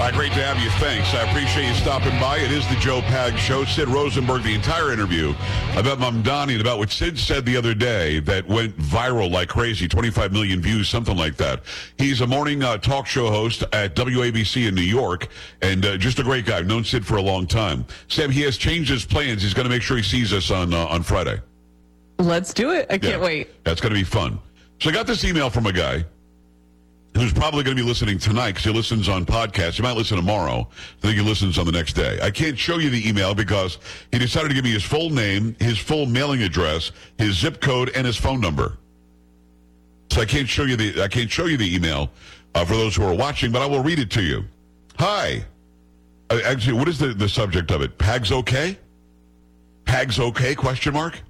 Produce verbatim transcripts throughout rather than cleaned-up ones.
Uh, great to have you. Thanks. I appreciate you stopping by. It is the Joe Pag Show. Sid Rosenberg, the entire interview about Mamdani and about what Sid said the other day that went viral like crazy, twenty-five million views, something like that. He's a morning uh, talk show host at W A B C in New York, and uh, just a great guy. I've known Sid for a long time. Sam, he has changed his plans. He's going to make sure he sees us on uh, on Friday. Let's do it. I can't yeah, wait. That's going to be fun. So I got this email from a guy who's probably going to be listening tonight because he listens on podcasts. He might listen tomorrow. I think he listens on the next day. I can't show you the email because he decided to give me his full name, his full mailing address, his zip code, and his phone number. So I can't show you the I can't show you the email uh, for those who are watching, but I will read it to you. Hi. Uh, actually, what is the, the subject of it? Pag's okay? Pag's okay? Question mark.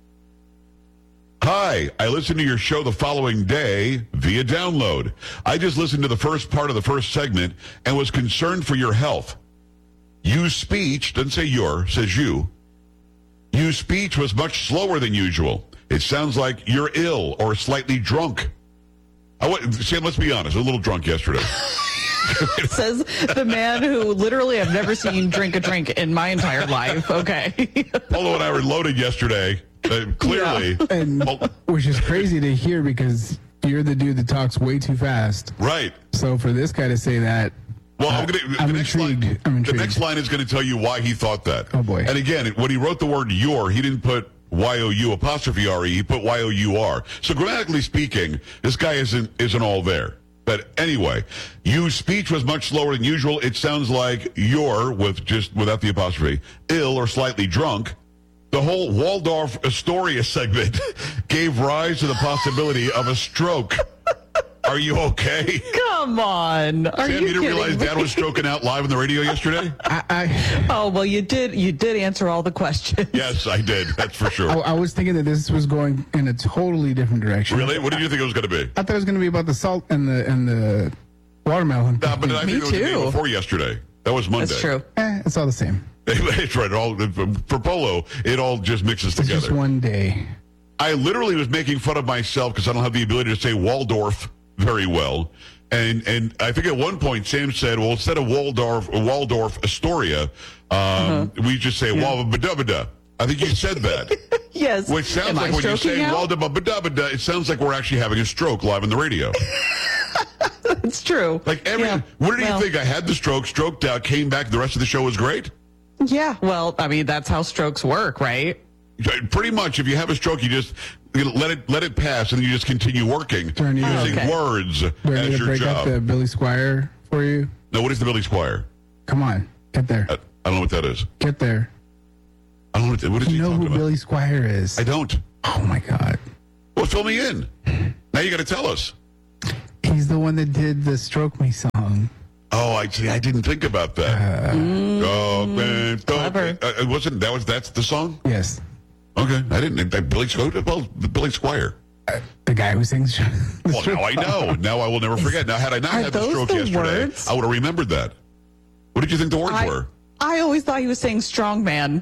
Hi, I listened to your show the following day via download. I just listened to the first part of the first segment and was concerned for your health. Use speech, doesn't say your, says you. Use speech was much slower than usual. It sounds like you're ill or slightly drunk. I w- Sam, let's be honest, I was a little drunk yesterday. Says the man who literally I've never seen drink a drink in my entire life. Okay. Polo and I were loaded yesterday. Uh, clearly. Yeah. And, well, which is crazy to hear because you're the dude that talks way too fast. Right. So for this guy to say that, well, uh, I'm, gonna, I'm, the next intrigued. line, I'm intrigued. The next line is going to tell you why he thought that. Oh, boy. And again, when he wrote the word your, he didn't put Y O U apostrophe R E, he put Y O U R. So grammatically speaking, this guy isn't isn't all there. But anyway, you speech was much slower than usual. It sounds like you're, with just without the apostrophe, ill or slightly drunk. The whole Waldorf Astoria segment gave rise to the possibility of a stroke. Are you okay? Come on. Are Sam, you, you didn't kidding realize me? Dad was stroking out live on the radio yesterday? I, I, Oh, well, you did You did answer all the questions. Yes, I did. That's for sure. I, I was thinking that this was going in a totally different direction. Really? What did you think it was going to be? I thought it was going to be about the salt and the and the watermelon. No, but I Me think it was the day too. before yesterday. That was Monday. That's true. Eh, it's all the same. It's right. It all, for Polo, it all just mixes It's together. just one day. I literally was making fun of myself because I don't have the ability to say Waldorf very well. And and I think at one point Sam said, well, instead of Waldorf, Waldorf Astoria, um, uh-huh. we just say yeah. Waldorf. I think you said that. Yes. Which sounds Am like I when you say out? Waldorf, it sounds like we're actually having a stroke live on the radio. It's true. Like every, yeah. what did well, you think? I had the stroke, stroked out, came back, the rest of the show was great? Yeah. Well, I mean, that's how strokes work, right? Pretty much. If you have a stroke, you just you know, let it let it pass, and then you just continue working, Turn using okay. words Do I as need to your break job. up the Billy Squire for you? No, what is the Billy Squire? Come on, get there. I, I don't know what that is. Get there. I don't know what, what is You he know talking who about? Billy Squire is? I don't. Oh my God. Well, fill me in. Now you got to tell us. He's the one that did the Stroke Me song. Oh, I see. I didn't think about that. Uh, oh, man. Clever. Uh, it wasn't that was that's the song? Yes. Okay, I didn't. That Billy Squire. Well, Billy Squire. Uh, the guy who sings. Well, now I know. Now I will never forget. Now, had I not Are had the those stroke the yesterday, words? I would have remembered that. What did you think the words I, were? I always thought he was saying strong man.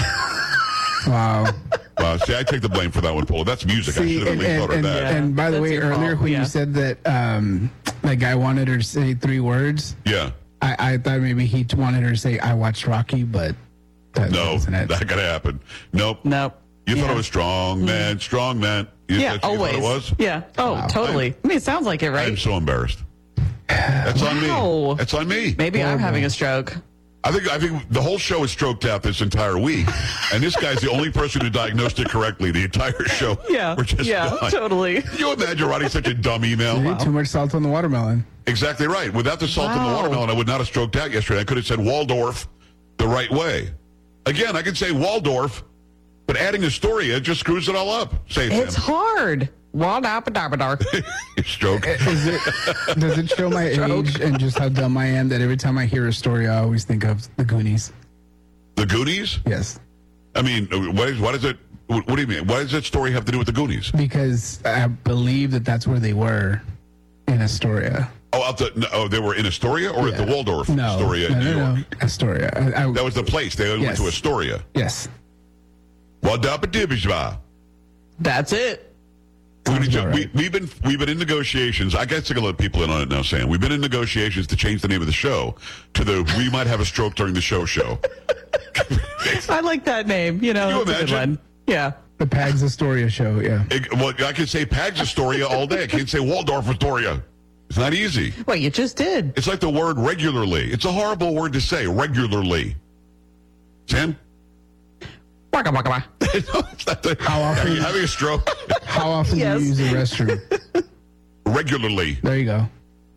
Wow. Uh, see, I take the blame for that one, Polo. That's music. I See, should have at and, least and, thought of and, that. Yeah. and by the That's way, your earlier fault, when yeah. you said that um, that guy wanted her to say three words, Yeah. I, I thought maybe he wanted her to say, I watched Rocky, but that No, wasn't it. not going to happen. Nope. Nope. You thought Yeah. it was strong, man, strong, man. You, Yeah, that's what you always. thought it was? Yeah. Oh, Wow. totally. I mean, it sounds like it, right? I'm so embarrassed. That's on Wow. me. That's on me. Maybe I'm Horrible. having a stroke. I think I think the whole show is stroked out this entire week, and this guy's the only person who diagnosed it correctly. The entire show. Yeah. We're just yeah, done. totally. Can you imagine writing such a dumb email? See, Too much salt on the watermelon. Exactly right. Without the salt in the Wow. watermelon, I would not have stroked out yesterday. I could have said Waldorf the right way. Again, I could say Waldorf, but adding Astoria just screws it all up. Say it, It's Sam. hard. Wadapadabadar. Stroke. Is it? Does it show my Stroke. age and just how dumb I am that every time I hear a story, I always think of the Goonies? The Goonies? Yes, I mean, what is, what is it? What, what do you mean? What does that story have to do with the Goonies? because I believe that that's where they were in Astoria. Oh, out the, no, oh, they were in Astoria or at the Yeah. Waldorf No, Astoria no, in New no, York? no, Astoria. I, I, That was the place. They went Yes. to Astoria. yes. Wadapadibishva. That's it. Sounds We, about right. we, we've been we've been in negotiations. I guess I can let people in on it now, Sam. We've been in negotiations to change the name of the show to the "We Might Have a Stroke During the Show" show. I like that name. You know, Can you that's a good imagine? one. Yeah. The Pags Astoria show, yeah. It, well, I can say Pags Astoria all day. I can't say Waldorf Astoria. It's not easy. Well, you just did. It's like the word regularly. It's a horrible word to say, regularly. Sam? Waka, waka, waka. No, it's not the, How often- Are you having a stroke? How often Yes. do you use the restroom? Regularly. There you go.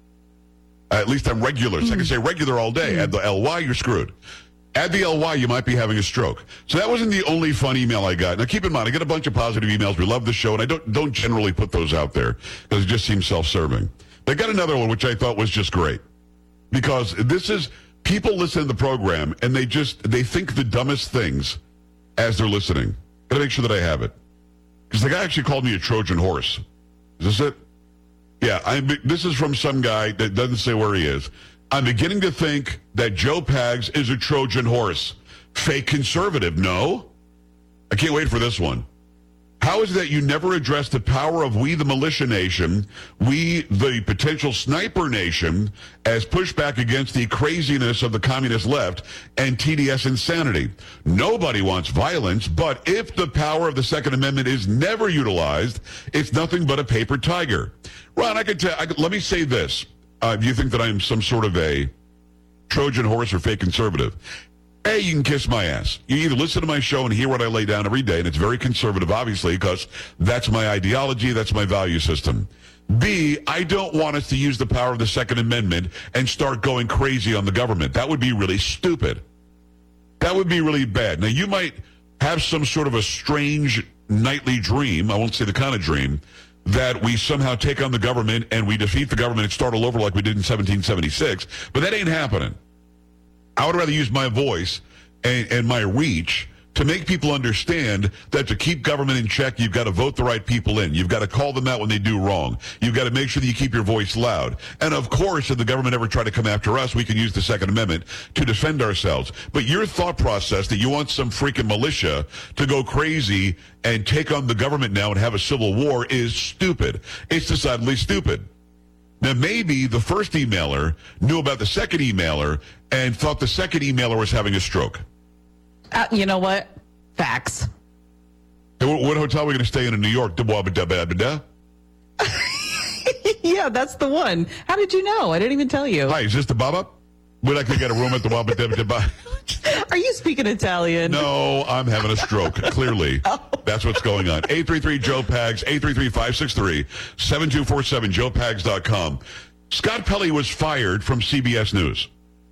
Uh, at least I'm regular. So I can say regular all day. Add the L Y, you're screwed. Add the L Y, you might be having a stroke. So that wasn't the only fun email I got. Now keep in mind, I get a bunch of positive emails. We love the show, and I don't don't generally put those out there because it just seems self-serving. But I got another one which I thought was just great. Because this is, people listen to the program and they just, they think the dumbest things as they're listening. Gotta make sure that I have it. Because the guy actually called me a Trojan horse. Is this it? Yeah, I'm, this is from some guy that doesn't say where he is. I'm beginning to think that Joe Pags is a Trojan horse. Fake conservative, no? I can't wait for this one. How is it that you never address the power of we, the militia nation, we, the potential sniper nation, as pushback against the craziness of the communist left and T D S insanity? Nobody wants violence, but if the power of the Second Amendment is never utilized, it's nothing but a paper tiger. Ron, I could tell, I could, let me say this. Uh, do you think that I'm some sort of a Trojan horse or fake conservative? A, you can kiss my ass. You either listen to my show and hear what I lay down every day, and it's very conservative, obviously, because that's my ideology, that's my value system. B, I don't want us to use the power of the Second Amendment and start going crazy on the government. That would be really stupid. That would be really bad. Now, you might have some sort of a strange nightly dream, I won't say the kind of dream, that we somehow take on the government and we defeat the government and start all over like we did in seventeen seventy-six, but that ain't happening. I would rather use my voice and, and my reach to make people understand that to keep government in check, you've got to vote the right people in. You've got to call them out when they do wrong. You've got to make sure that you keep your voice loud. And of course, if the government ever try to come after us, we can use the Second Amendment to defend ourselves. But your thought process that you want some freaking militia to go crazy and take on the government now and have a civil war is stupid. It's decidedly stupid. Now, maybe the first emailer knew about the second emailer and thought the second emailer was having a stroke. Uh, you know what? Facts. Hey, what, what hotel are we going to stay in in New York? Da-ba-da-ba-da-ba? Yeah, that's the one. How did you know? I didn't even tell you. Hi, is this the Baba? We'd like to get a room at the Wabba-dabba-dabba. Are you speaking Italian? No, I'm having a stroke, clearly. That's what's going on. eight three three Joe Pags, eight three three, five six three, seven two four seven, joe pags dot com. Scott Pelley was fired from C B S News.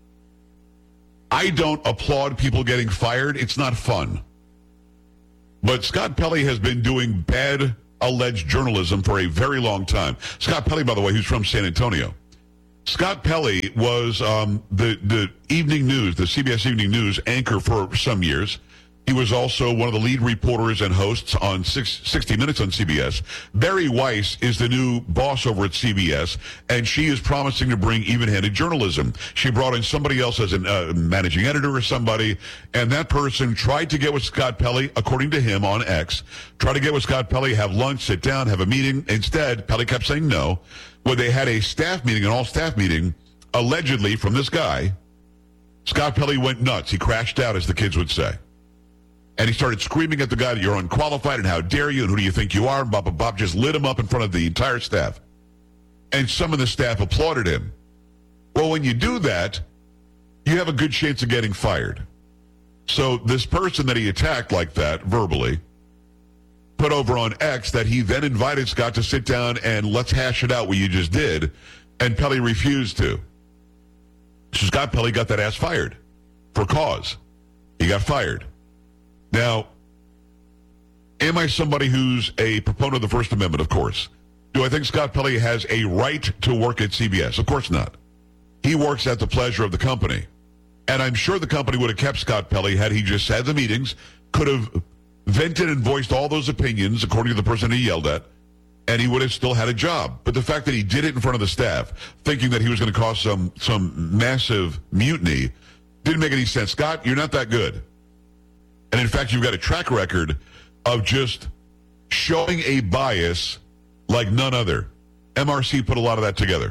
I don't applaud people getting fired. It's not fun. But Scott Pelley has been doing bad alleged journalism for a very long time. Scott Pelley, by the way, who's from San Antonio. Scott Pelley was um, the, the evening news, the C B S Evening News anchor for some years. He was also one of the lead reporters and hosts on six, sixty minutes on C B S. Barry Weiss is the new boss over at C B S, and she is promising to bring even-handed journalism. She brought in somebody else as a uh, managing editor or somebody, and that person tried to get with Scott Pelley, according to him on X, tried to get with Scott Pelley, have lunch, sit down, have a meeting. Instead, Pelley kept saying no. When they had a staff meeting, an all-staff meeting, allegedly from this guy, Scott Pelley went nuts. He crashed out, as the kids would say. And he started screaming at the guy that you're unqualified and how dare you and who do you think you are? And Bob, Bob, Bob just lit him up in front of the entire staff. And some of the staff applauded him. Well, when you do that, you have a good chance of getting fired. So this person that he attacked like that verbally put over on X that he then invited Scott to sit down and let's hash it out what you just did. And Pelley refused to. So Scott Pelley got that ass fired for cause. He got fired. Now, am I somebody who's a proponent of the First Amendment? Of course. Do I think Scott Pelley has a right to work at C B S? Of course not. He works at the pleasure of the company. And I'm sure the company would have kept Scott Pelley had he just had the meetings, could have vented and voiced all those opinions, according to the person he yelled at, and he would have still had a job. But the fact that he did it in front of the staff, thinking that he was going to cause some, some massive mutiny, didn't make any sense. Scott, you're not that good. And in fact, you've got a track record of just showing a bias like none other. M R C put a lot of that together.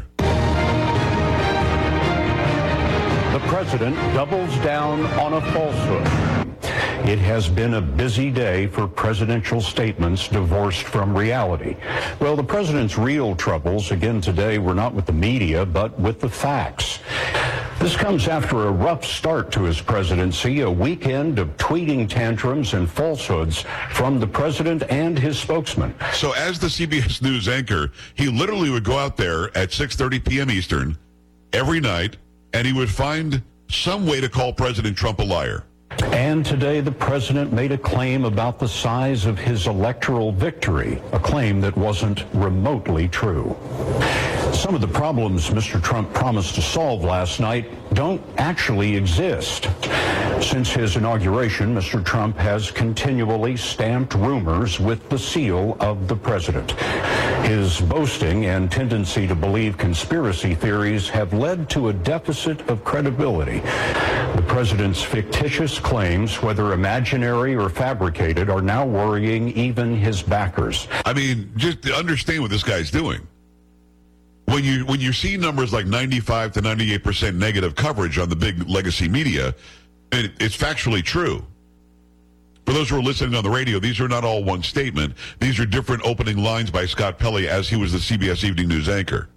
The president doubles down on a falsehood. It has been a busy day for presidential statements divorced from reality. Well, the president's real troubles, again today, were not with the media, but with the facts. This comes after a rough start to his presidency, a weekend of tweeting tantrums and falsehoods from the president and his spokesman. So as the C B S News anchor, he literally would go out there at six thirty p.m. Eastern every night, and he would find some way to call President Trump a liar. And today the president made a claim about the size of his electoral victory, a claim that wasn't remotely true. Some of the problems Mister Trump promised to solve last night don't actually exist. Since his inauguration, Mister Trump has continually stamped rumors with the seal of the president. His boasting and tendency to believe conspiracy theories have led to a deficit of credibility. The president's fictitious claims, whether imaginary or fabricated, are now worrying even his backers. I mean, just to understand what this guy's doing. When you when you see numbers like ninety-five to ninety-eight percent negative coverage on the big legacy media, it, it's factually true. For those who are listening on the radio, these are not all one statement. These are different opening lines by Scott Pelley as he was the C B S Evening News anchor.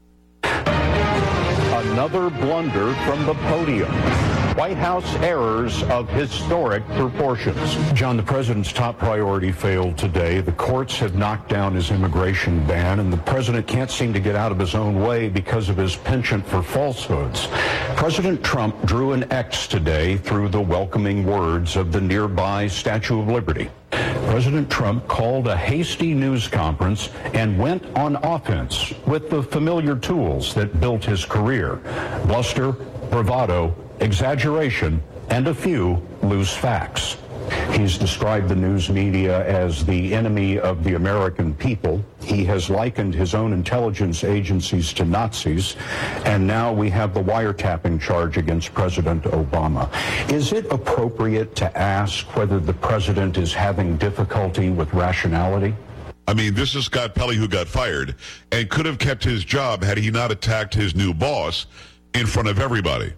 Another blunder from the podium. White House errors of historic proportions. John, the president's top priority failed today. The courts have knocked down his immigration ban, and the president can't seem to get out of his own way because of his penchant for falsehoods. President Trump drew an X today through the welcoming words of the nearby Statue of Liberty. President Trump called a hasty news conference and went on offense with the familiar tools that built his career: bluster, bravado, exaggeration, and a few loose facts. He's described the news media as the enemy of the American people. He has likened his own intelligence agencies to Nazis, and now we have the wiretapping charge against President Obama. Is it appropriate to ask whether the president is having difficulty with rationality? I mean, this is Scott Pelley who got fired and could have kept his job had he not attacked his new boss in front of everybody.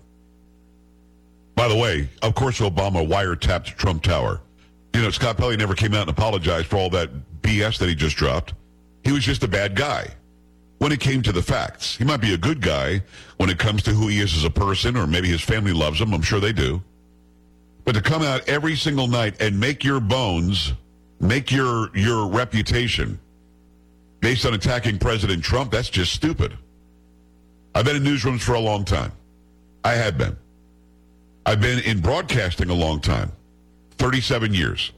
By the way, of course, Obama wiretapped Trump Tower. You know, Scott Pelley never came out and apologized for all that B S that he just dropped. He was just a bad guy when it came to the facts. He might be a good guy when it comes to who he is as a person, or maybe his family loves him. I'm sure they do. But to come out every single night and make your bones, make your your reputation based on attacking President Trump, that's just stupid. I've been in newsrooms for a long time. I have been. I've been in broadcasting a long time, thirty-seven years.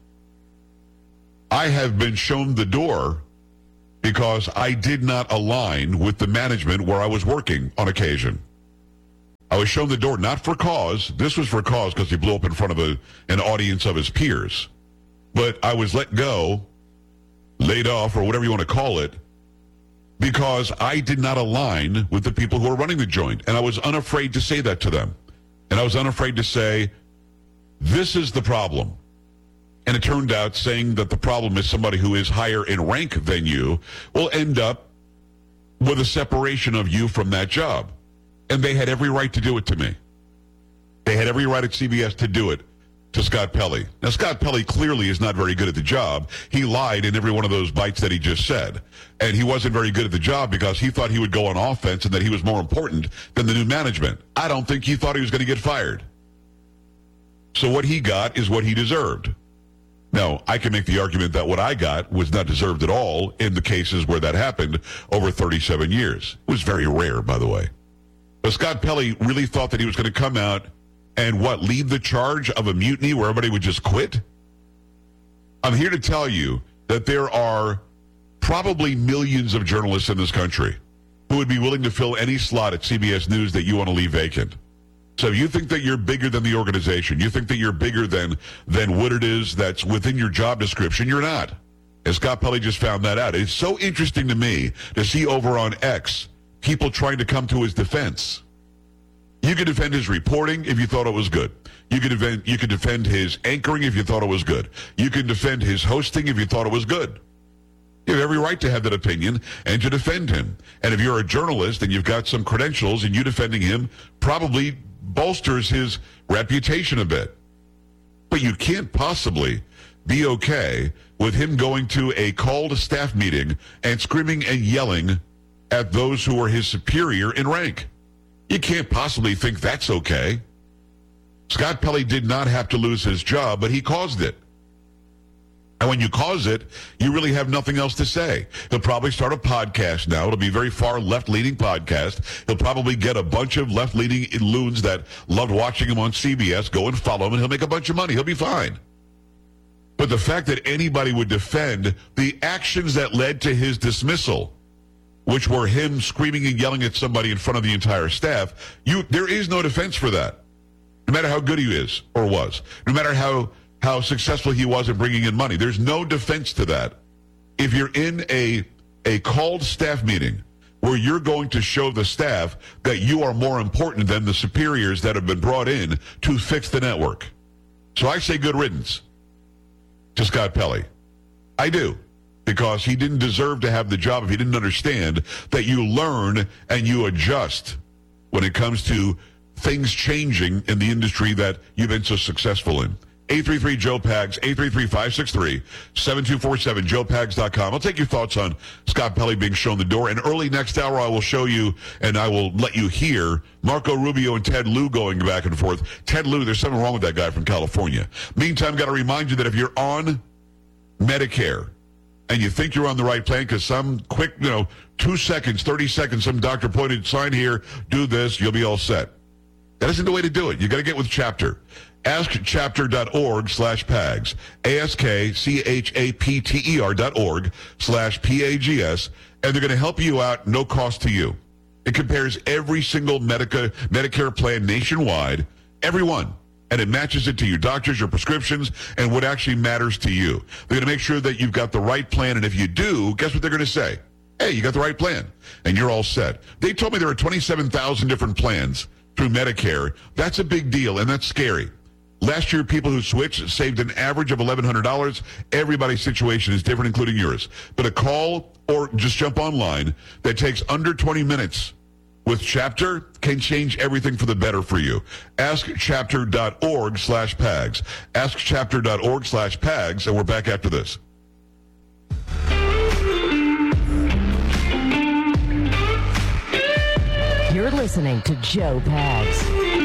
I have been shown the door because I did not align with the management where I was working on occasion. I was shown the door not for cause. This was for cause because he blew up in front of a, an audience of his peers. But I was let go, laid off, or whatever you want to call it, because I did not align with the people who were running the joint. And I was unafraid to say that to them. And I was unafraid to say, this is the problem. And it turned out saying that the problem is somebody who is higher in rank than you will end up with a separation of you from that job. And they had every right to do it to me. They had every right at C B S to do it to Scott Pelley. Now, Scott Pelley clearly is not very good at the job. He lied in every one of those bites that he just said. And he wasn't very good at the job because he thought he would go on offense and that he was more important than the new management. I don't think he thought he was going to get fired. So what he got is what he deserved. Now, I can make the argument that what I got was not deserved at all in the cases where that happened over thirty-seven years. It was very rare, by the way. But Scott Pelley really thought that he was going to come out and what, lead the charge of a mutiny where everybody would just quit? I'm here to tell you that there are probably millions of journalists in this country who would be willing to fill any slot at C B S News that you want to leave vacant. So if you think that you're bigger than the organization, you think that you're bigger than, than what it is that's within your job description, you're not. And Scott Pelley just found that out. It's so interesting to me to see over on X people trying to come to his defense. You could defend his reporting if you thought it was good. You could defend, you could defend his anchoring if you thought it was good. You could defend his hosting if you thought it was good. You have every right to have that opinion and to defend him. And if you're a journalist and you've got some credentials and you defending him probably bolsters his reputation a bit. But you can't possibly be okay with him going to a called staff meeting and screaming and yelling at those who are his superior in rank. You can't possibly think that's okay. Scott Pelley did not have to lose his job, but he caused it. And when you cause it, you really have nothing else to say. He'll probably start a podcast now. It'll be a very far left-leaning podcast. He'll probably get a bunch of left-leaning loons that loved watching him on C B S, go and follow him, and he'll make a bunch of money. He'll be fine. But the fact that anybody would defend the actions that led to his dismissal, which were him screaming and yelling at somebody in front of the entire staff, you there is no defense for that. No matter how good he is or was. No matter how... how successful he was at bringing in money. There's no defense to that. If you're in a a called staff meeting where you're going to show the staff that you are more important than the superiors that have been brought in to fix the network. So I say good riddance to Scott Pelley. I do. Because he didn't deserve to have the job if he didn't understand that you learn and you adjust when it comes to things changing in the industry that you've been so successful in. eight three three Joe Pags, eight three three, five six three, seven two four seven, joe pags dot com. I'll take your thoughts on Scott Pelley being shown the door. And early next hour, I will show you, and I will let you hear Marco Rubio and Ted Lieu going back and forth. Ted Lieu, there's something wrong with that guy from California. Meantime, got to remind you that if you're on Medicare and you think you're on the right plan because some quick, you know, two seconds, thirty seconds, some doctor pointed, sign here, do this, you'll be all set. That isn't the way to do it. You got to get with Chapter. ask chapter dot org slash pags. A S K C H A P T E R dot org slash P A G S. And they're going to help you out, no cost to you. It compares every single Medica, Medicare plan nationwide, every one. And it matches it to your doctors, your prescriptions, and what actually matters to you. They're going to make sure that you've got the right plan. And if you do, guess what they're going to say? Hey, you got the right plan. And you're all set. They told me there are twenty-seven thousand different plans through Medicare. That's a big deal, and that's scary. Last year, people who switched saved an average of eleven hundred dollars. Everybody's situation is different, including yours. But a call or just jump online that takes under twenty minutes with Chapter can change everything for the better for you. ask chapter dot org slash pags. ask chapter dot org slash pags, and we're back after this. You're listening to Joe Pags.